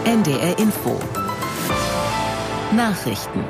NDR Info. Nachrichten.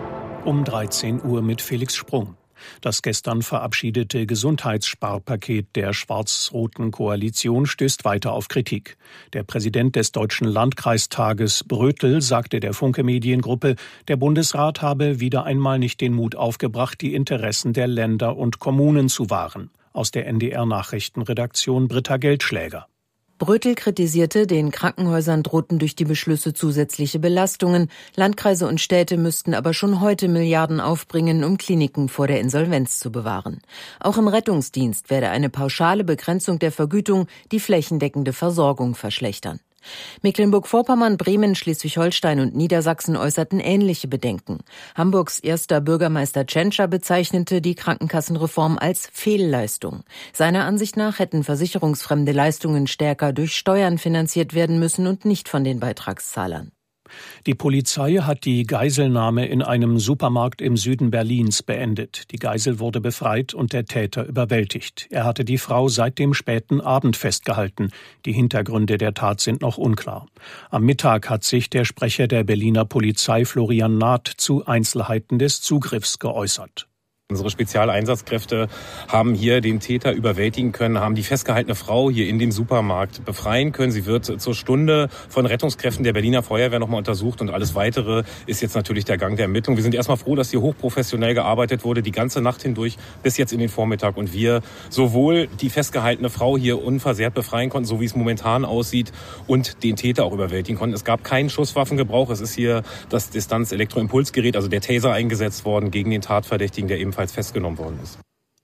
Um 13 Uhr mit Felix Sprung. Das gestern verabschiedete Gesundheitssparpaket der schwarz-roten Koalition stößt weiter auf Kritik. Der Präsident des Deutschen Landkreistages Brötel sagte der Funke Mediengruppe, der Bundesrat habe wieder einmal nicht den Mut aufgebracht, die Interessen der Länder und Kommunen zu wahren. Aus der NDR-Nachrichtenredaktion Britta Geldschläger. Brötel kritisierte, den Krankenhäusern drohten durch die Beschlüsse zusätzliche Belastungen. Landkreise und Städte müssten aber schon heute Milliarden aufbringen, um Kliniken vor der Insolvenz zu bewahren. Auch im Rettungsdienst werde eine pauschale Begrenzung der Vergütung die flächendeckende Versorgung verschlechtern. Mecklenburg-Vorpommern, Bremen, Schleswig-Holstein und Niedersachsen äußerten ähnliche Bedenken. Hamburgs erster Bürgermeister Tschentscher bezeichnete die Krankenkassenreform als Fehlleistung. Seiner Ansicht nach hätten versicherungsfremde Leistungen stärker durch Steuern finanziert werden müssen und nicht von den Beitragszahlern. Die Polizei hat die Geiselnahme in einem Supermarkt im Süden Berlins beendet. Die Geisel wurde befreit und der Täter überwältigt. Er hatte die Frau seit dem späten Abend festgehalten. Die Hintergründe der Tat sind noch unklar. Am Mittag hat sich der Sprecher der Berliner Polizei Florian Naht zu Einzelheiten des Zugriffs geäußert. Unsere Spezialeinsatzkräfte haben hier den Täter überwältigen können, haben die festgehaltene Frau hier in dem Supermarkt befreien können. Sie wird zur Stunde von Rettungskräften der Berliner Feuerwehr nochmal untersucht und alles Weitere ist jetzt natürlich der Gang der Ermittlung. Wir sind erstmal froh, dass hier hochprofessionell gearbeitet wurde, die ganze Nacht hindurch bis jetzt in den Vormittag und wir sowohl die festgehaltene Frau hier unversehrt befreien konnten, so wie es momentan aussieht, und den Täter auch überwältigen konnten. Es gab keinen Schusswaffengebrauch. Es ist hier das Distanz-Elektroimpulsgerät, also der Taser, eingesetzt worden gegen den Tatverdächtigen, der ebenfalls festgenommen worden ist.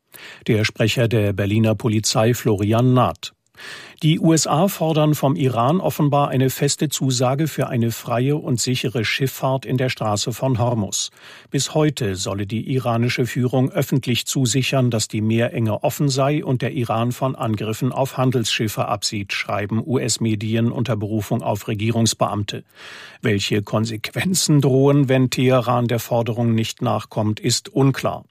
Der Sprecher der Berliner Polizei Florian Naht. Die USA fordern vom Iran offenbar eine feste Zusage für eine freie und sichere Schifffahrt in der Straße von Hormuz. Bis heute solle die iranische Führung öffentlich zusichern, dass die Meerenge offen sei und der Iran von Angriffen auf Handelsschiffe absieht, schreiben US-Medien unter Berufung auf Regierungsbeamte. Welche Konsequenzen drohen, wenn Teheran der Forderung nicht nachkommt, ist unklar.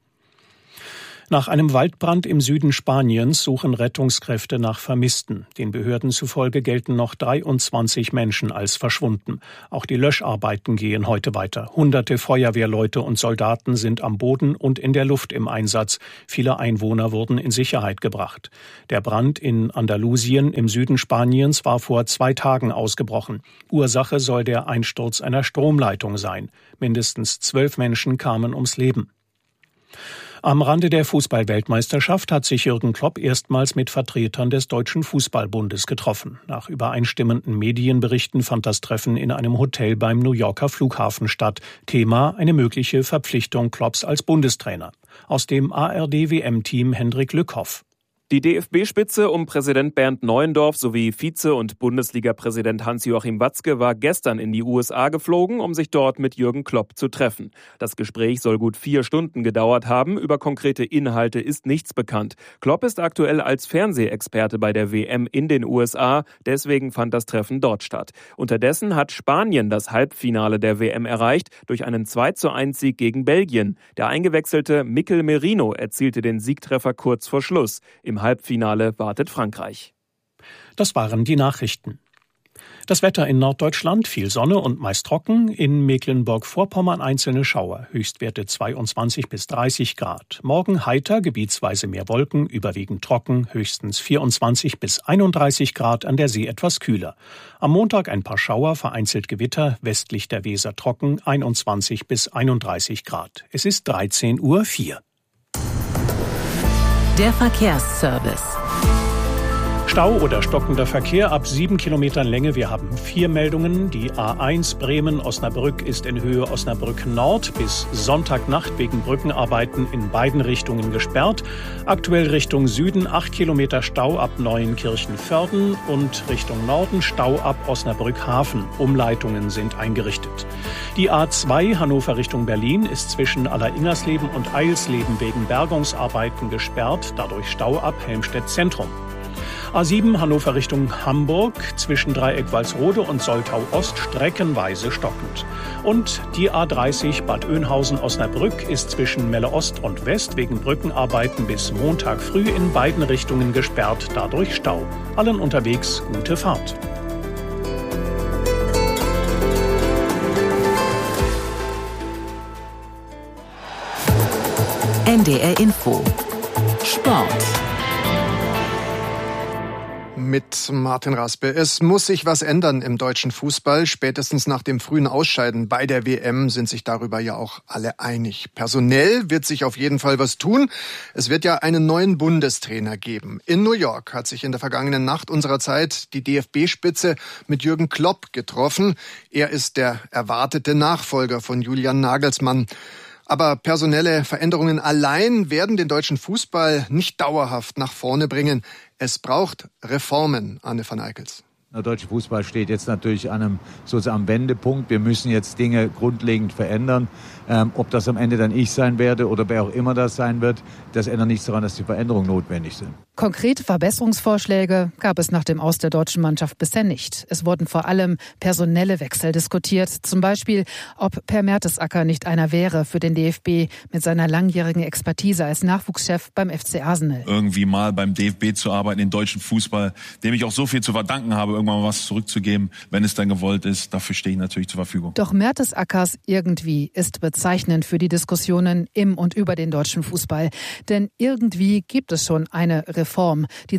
Nach einem Waldbrand im Süden Spaniens suchen Rettungskräfte nach Vermissten. Den Behörden zufolge gelten noch 23 Menschen als verschwunden. Auch die Löscharbeiten gehen heute weiter. Hunderte Feuerwehrleute und Soldaten sind am Boden und in der Luft im Einsatz. Viele Einwohner wurden in Sicherheit gebracht. Der Brand in Andalusien im Süden Spaniens war vor 2 Tagen ausgebrochen. Ursache soll der Einsturz einer Stromleitung sein. Mindestens 12 Menschen kamen ums Leben. Am Rande der Fußball-Weltmeisterschaft hat sich Jürgen Klopp erstmals mit Vertretern des Deutschen Fußballbundes getroffen. Nach übereinstimmenden Medienberichten fand das Treffen in einem Hotel beim New Yorker Flughafen statt. Thema: eine mögliche Verpflichtung Klopps als Bundestrainer. Aus dem ARD-WM-Team Hendrik Lückhoff. Die DFB-Spitze um Präsident Bernd Neuendorf sowie Vize- und Bundesliga-Präsident Hans-Joachim Watzke war gestern in die USA geflogen, um sich dort mit Jürgen Klopp zu treffen. Das Gespräch soll gut 4 Stunden gedauert haben. Über konkrete Inhalte ist nichts bekannt. Klopp ist aktuell als Fernsehexperte bei der WM in den USA. Deswegen fand das Treffen dort statt. Unterdessen hat Spanien das Halbfinale der WM erreicht durch einen 2:1-Sieg gegen Belgien. Der eingewechselte Mikel Merino erzielte den Siegtreffer kurz vor Schluss. Im Halbfinale wartet Frankreich. Das waren die Nachrichten. Das Wetter in Norddeutschland: viel Sonne und meist trocken. In Mecklenburg-Vorpommern einzelne Schauer. Höchstwerte 22 bis 30 Grad. Morgen heiter, gebietsweise mehr Wolken, überwiegend trocken. Höchstens 24 bis 31 Grad, an der See etwas kühler. Am Montag ein paar Schauer, vereinzelt Gewitter. Westlich der Weser trocken, 21 bis 31 Grad. Es ist 13:04 Uhr. Der Verkehrsservice. Stau oder stockender Verkehr ab 7 Kilometern Länge. Wir haben 4 Meldungen. Die A1 Bremen-Osnabrück ist in Höhe Osnabrück Nord bis Sonntagnacht wegen Brückenarbeiten in beiden Richtungen gesperrt. Aktuell Richtung Süden 8 Kilometer Stau ab Neuenkirchen-Vörden und Richtung Norden Stau ab Osnabrück-Hafen. Umleitungen sind eingerichtet. Die A2 Hannover Richtung Berlin ist zwischen Alleringers-Leben und Eilsleben wegen Bergungsarbeiten gesperrt. Dadurch Stau ab Helmstedt Zentrum. A7 Hannover Richtung Hamburg, zwischen Dreieck Walsrode und Soltau Ost streckenweise stockend. Und die A30 Bad Oeynhausen-Osnabrück ist zwischen Melle Ost und West wegen Brückenarbeiten bis Montag früh in beiden Richtungen gesperrt, dadurch Stau. Allen unterwegs gute Fahrt. NDR Info. Sport. Mit Martin Raspe. Es muss sich was ändern im deutschen Fußball. Spätestens nach dem frühen Ausscheiden bei der WM sind sich darüber ja auch alle einig. Personell wird sich auf jeden Fall was tun. Es wird ja einen neuen Bundestrainer geben. In New York hat sich in der vergangenen Nacht unserer Zeit die DFB-Spitze mit Jürgen Klopp getroffen. Er ist der erwartete Nachfolger von Julian Nagelsmann. Aber personelle Veränderungen allein werden den deutschen Fußball nicht dauerhaft nach vorne bringen. Es braucht Reformen, Arne van Eickels. Der deutsche Fußball steht jetzt natürlich am Wendepunkt. Wir müssen jetzt Dinge grundlegend verändern. Ob das am Ende dann ich sein werde oder wer auch immer das sein wird, das ändert nichts daran, dass die Veränderungen notwendig sind. Konkrete Verbesserungsvorschläge gab es nach dem Aus der deutschen Mannschaft bisher nicht. Es wurden vor allem personelle Wechsel diskutiert. Zum Beispiel, ob Per Mertesacker nicht einer wäre für den DFB mit seiner langjährigen Expertise als Nachwuchschef beim FC Arsenal. Irgendwie mal beim DFB zu arbeiten, den deutschen Fußball, dem ich auch so viel zu verdanken habe, irgendwann mal was zurückzugeben, wenn es dann gewollt ist. Dafür stehe ich natürlich zur Verfügung. Doch Mertesackers irgendwie ist bezeichnend für die Diskussionen im und über den deutschen Fußball. Denn irgendwie gibt es schon eine Reform, die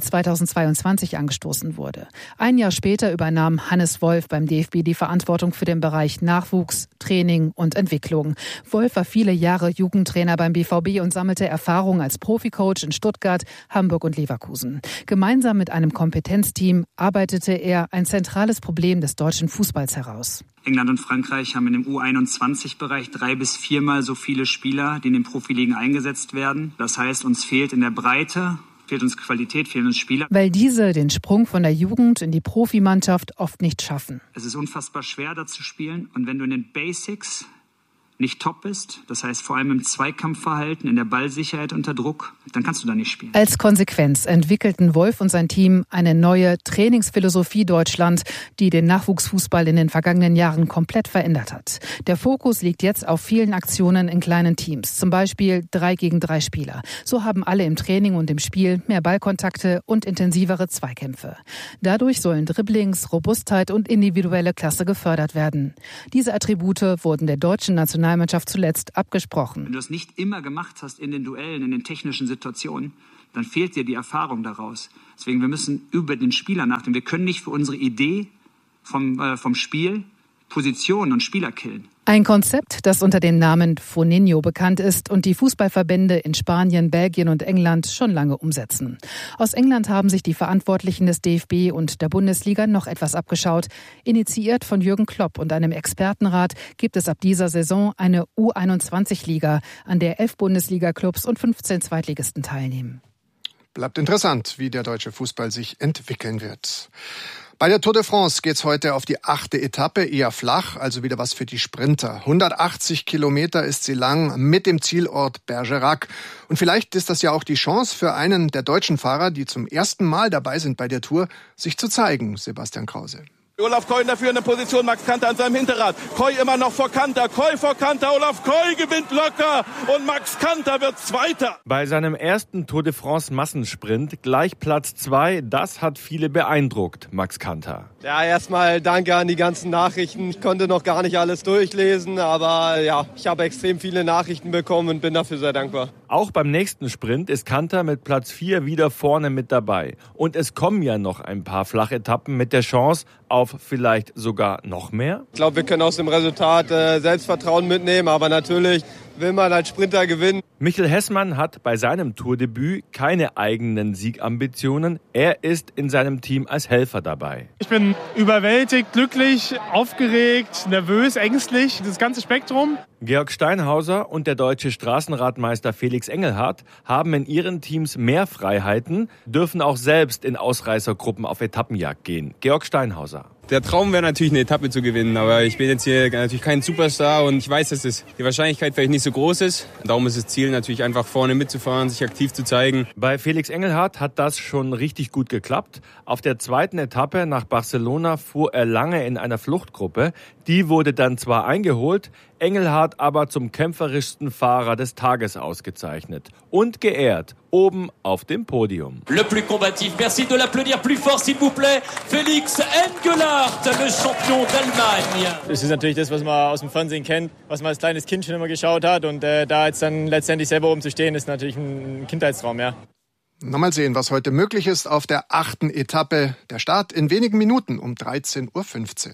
2022 angestoßen wurde. Ein Jahr später übernahm Hannes Wolf beim DFB die Verantwortung für den Bereich Nachwuchs, Training und Entwicklung. Wolf war viele Jahre Jugendtrainer beim BVB und sammelte Erfahrung als Proficoach in Stuttgart, Hamburg und Leverkusen. Gemeinsam mit einem Kompetenzteam arbeitete er ein zentrales Problem des deutschen Fußballs heraus. England und Frankreich haben in dem U21-Bereich 3- bis 4-mal so viele Spieler, die in den Profiligen eingesetzt werden. Das heißt, uns fehlt in der Breite, fehlt uns Qualität, fehlen uns Spieler. Weil diese den Sprung von der Jugend in die Profimannschaft oft nicht schaffen. Es ist unfassbar schwer, da zu spielen. Und wenn du in den Basics nicht top bist, das heißt vor allem im Zweikampfverhalten, in der Ballsicherheit unter Druck, dann kannst du da nicht spielen. Als Konsequenz entwickelten Wolf und sein Team eine neue Trainingsphilosophie Deutschland, die den Nachwuchsfußball in den vergangenen Jahren komplett verändert hat. Der Fokus liegt jetzt auf vielen Aktionen in kleinen Teams, zum Beispiel 3 gegen 3 Spieler. So haben alle im Training und im Spiel mehr Ballkontakte und intensivere Zweikämpfe. Dadurch sollen Dribblings, Robustheit und individuelle Klasse gefördert werden. Diese Attribute wurden der deutschen Nationalmannschaft zuletzt abgesprochen. Wenn du das nicht immer gemacht hast in den Duellen, in den technischen Situationen, dann fehlt dir die Erfahrung daraus. Deswegen, wir müssen über den Spieler nachdenken. Wir können nicht für unsere Idee vom Spiel Positionen und Spieler killen. Ein Konzept, das unter dem Namen Foninho bekannt ist und die Fußballverbände in Spanien, Belgien und England schon lange umsetzen. Aus England haben sich die Verantwortlichen des DFB und der Bundesliga noch etwas abgeschaut. Initiiert von Jürgen Klopp und einem Expertenrat gibt es ab dieser Saison eine U21-Liga, an der 11 Bundesliga-Clubs und 15 Zweitligisten teilnehmen. Bleibt interessant, wie der deutsche Fußball sich entwickeln wird. Bei der Tour de France geht's heute auf die 8. Etappe, eher flach, also wieder was für die Sprinter. 180 Kilometer ist sie lang mit dem Zielort Bergerac. Und vielleicht ist das ja auch die Chance für einen der deutschen Fahrer, die zum ersten Mal dabei sind bei der Tour, sich zu zeigen, Sebastian Krause. Olaf Koy in der führenden Position, Max Kanter an seinem Hinterrad. Koy immer noch vor Kanter, Koy vor Kanter, Olaf Koy gewinnt locker und Max Kanter wird Zweiter. Bei seinem ersten Tour de France Massensprint gleich Platz 2, das hat viele beeindruckt, Max Kanter. Ja, erstmal danke an die ganzen Nachrichten. Ich konnte noch gar nicht alles durchlesen, aber ja, ich habe extrem viele Nachrichten bekommen und bin dafür sehr dankbar. Auch beim nächsten Sprint ist Kanter mit Platz 4 wieder vorne mit dabei. Und es kommen ja noch ein paar Flachetappen mit der Chance auf vielleicht sogar noch mehr. Ich glaube, wir können aus dem Resultat Selbstvertrauen mitnehmen, aber natürlich will man als Sprinter gewinnen. Michel Hessmann hat bei seinem Tourdebüt keine eigenen Siegambitionen. Er ist in seinem Team als Helfer dabei. Ich bin überwältigt, glücklich, aufgeregt, nervös, ängstlich, das ganze Spektrum. Georg Steinhauser und der deutsche Straßenradmeister Felix Engelhardt haben in ihren Teams mehr Freiheiten, dürfen auch selbst in Ausreißergruppen auf Etappenjagd gehen. Georg Steinhauser. Der Traum wäre natürlich, eine Etappe zu gewinnen, aber ich bin jetzt hier natürlich kein Superstar und ich weiß, dass die Wahrscheinlichkeit vielleicht nicht so groß ist. Darum ist das Ziel natürlich einfach vorne mitzufahren, sich aktiv zu zeigen. Bei Felix Engelhardt hat das schon richtig gut geklappt. Auf der zweiten Etappe nach Barcelona fuhr er lange in einer Fluchtgruppe. Die wurde dann zwar eingeholt, Engelhardt aber zum kämpferischsten Fahrer des Tages ausgezeichnet und geehrt, oben auf dem Podium. Le plus combatif, merci de l'applaudir plus fort s'il vous plaît, Felix Engelhardt, le champion d'Allemagne. Das ist natürlich das, was man aus dem Fernsehen kennt, was man als kleines Kind schon immer geschaut hat und da jetzt dann letztendlich selber oben zu stehen, ist natürlich ein Kindheitstraum, ja. Mal sehen, was heute möglich ist auf der 8. Etappe. Der Start in wenigen Minuten um 13.15 Uhr.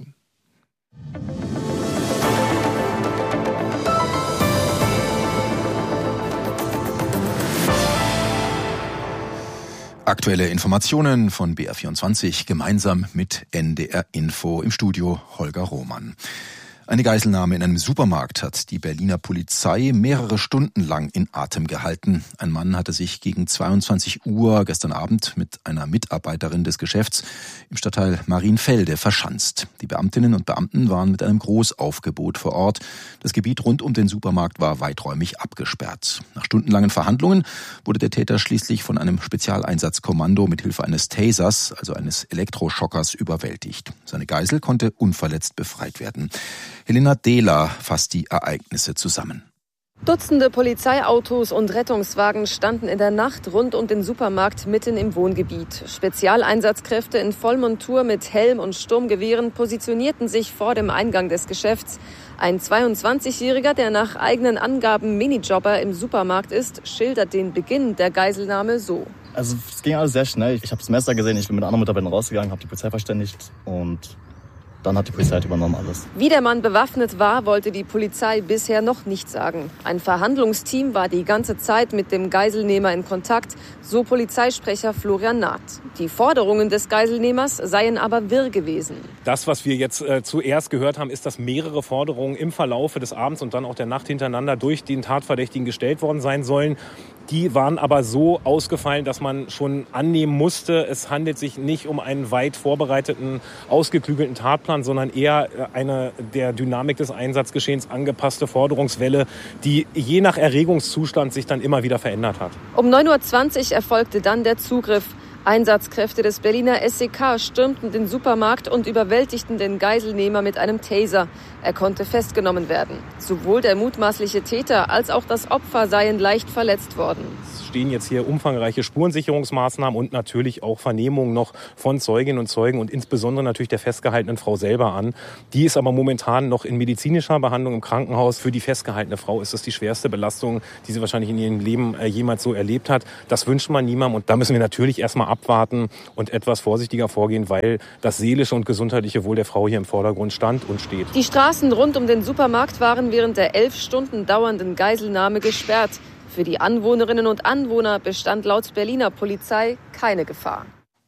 Aktuelle Informationen von BR24 gemeinsam mit NDR Info, im Studio Holger Roman. Eine Geiselnahme in einem Supermarkt hat die Berliner Polizei mehrere Stunden lang in Atem gehalten. Ein Mann hatte sich gegen 22 Uhr gestern Abend mit einer Mitarbeiterin des Geschäfts im Stadtteil Marienfelde verschanzt. Die Beamtinnen und Beamten waren mit einem Großaufgebot vor Ort. Das Gebiet rund um den Supermarkt war weiträumig abgesperrt. Nach stundenlangen Verhandlungen wurde der Täter schließlich von einem Spezialeinsatzkommando mit Hilfe eines Tasers, also eines Elektroschockers, überwältigt. Seine Geisel konnte unverletzt befreit werden. Helena Dehler fasst die Ereignisse zusammen. Dutzende Polizeiautos und Rettungswagen standen in der Nacht rund um den Supermarkt mitten im Wohngebiet. Spezialeinsatzkräfte in Vollmontur mit Helm und Sturmgewehren positionierten sich vor dem Eingang des Geschäfts. Ein 22-Jähriger, der nach eigenen Angaben Minijobber im Supermarkt ist, schildert den Beginn der Geiselnahme so. Also es ging alles sehr schnell. Ich habe das Messer gesehen, ich bin mit anderen Mitarbeitern rausgegangen, habe die Polizei verständigt und dann hat die Polizei übernommen alles. Wie der Mann bewaffnet war, wollte die Polizei bisher noch nicht sagen. Ein Verhandlungsteam war die ganze Zeit mit dem Geiselnehmer in Kontakt, so Polizeisprecher Florian Naht. Die Forderungen des Geiselnehmers seien aber wirr gewesen. Das, was wir jetzt zuerst gehört haben, ist, dass mehrere Forderungen im Verlaufe des Abends und dann auch der Nacht hintereinander durch den Tatverdächtigen gestellt worden sein sollen. Die waren aber so ausgefallen, dass man schon annehmen musste, es handelt sich nicht um einen weit vorbereiteten, ausgeklügelten Tatplan, sondern eher eine der Dynamik des Einsatzgeschehens angepasste Forderungswelle, die je nach Erregungszustand sich dann immer wieder verändert hat. Um 9.20 Uhr erfolgte dann der Zugriff. Einsatzkräfte des Berliner SEK stürmten den Supermarkt und überwältigten den Geiselnehmer mit einem Taser. Er konnte festgenommen werden. Sowohl der mutmaßliche Täter als auch das Opfer seien leicht verletzt worden. Es stehen jetzt hier umfangreiche Spurensicherungsmaßnahmen und natürlich auch Vernehmungen noch von Zeuginnen und Zeugen und insbesondere natürlich der festgehaltenen Frau selber an. Die ist aber momentan noch in medizinischer Behandlung im Krankenhaus. Für die festgehaltene Frau ist das die schwerste Belastung, die sie wahrscheinlich in ihrem Leben jemals so erlebt hat. Das wünscht man niemandem und da müssen wir natürlich erstmal abwarten und etwas vorsichtiger vorgehen, weil das seelische und gesundheitliche Wohl der Frau hier im Vordergrund stand und steht. Die Straßen rund um den Supermarkt waren während der 11 Stunden dauernden Geiselnahme gesperrt. Für die Anwohnerinnen und Anwohner bestand laut Berliner Polizei keine Gefahr.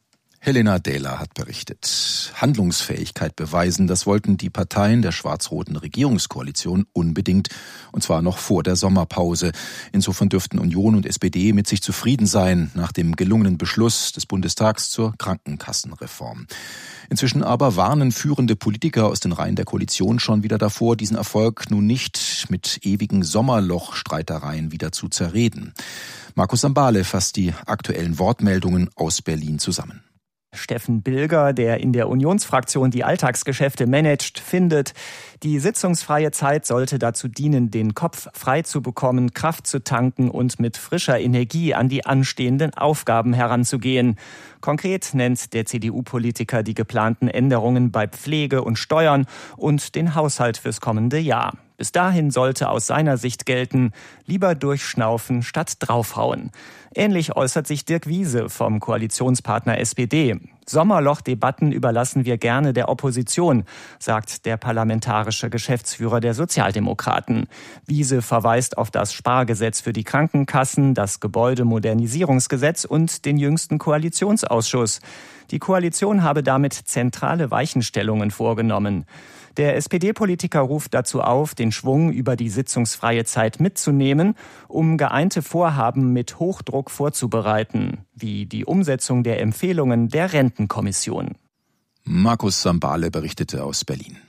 Helena Dehler hat berichtet. Handlungsfähigkeit beweisen, das wollten die Parteien der schwarz-roten Regierungskoalition unbedingt, und zwar noch vor der Sommerpause. Insofern dürften Union und SPD mit sich zufrieden sein nach dem gelungenen Beschluss des Bundestags zur Krankenkassenreform. Inzwischen aber warnen führende Politiker aus den Reihen der Koalition schon wieder davor, diesen Erfolg nun nicht mit ewigen Sommerlochstreitereien wieder zu zerreden. Markus Sambale fasst die aktuellen Wortmeldungen aus Berlin zusammen. Steffen Bilger, der in der Unionsfraktion die Alltagsgeschäfte managt, findet, die sitzungsfreie Zeit sollte dazu dienen, den Kopf frei zu bekommen, Kraft zu tanken und mit frischer Energie an die anstehenden Aufgaben heranzugehen. Konkret nennt der CDU-Politiker die geplanten Änderungen bei Pflege und Steuern und den Haushalt fürs kommende Jahr. Bis dahin sollte aus seiner Sicht gelten, lieber durchschnaufen statt draufhauen. Ähnlich äußert sich Dirk Wiese vom Koalitionspartner SPD. Sommerlochdebatten überlassen wir gerne der Opposition, sagt der parlamentarische Geschäftsführer der Sozialdemokraten. Wiese verweist auf das Spargesetz für die Krankenkassen, das Gebäudemodernisierungsgesetz und den jüngsten Koalitionsausschuss. Die Koalition habe damit zentrale Weichenstellungen vorgenommen. Der SPD-Politiker ruft dazu auf, den Schwung über die sitzungsfreie Zeit mitzunehmen, um geeinte Vorhaben mit Hochdruck vorzubereiten, wie die Umsetzung der Empfehlungen der Rentenkommission. Markus Sambale berichtete aus Berlin.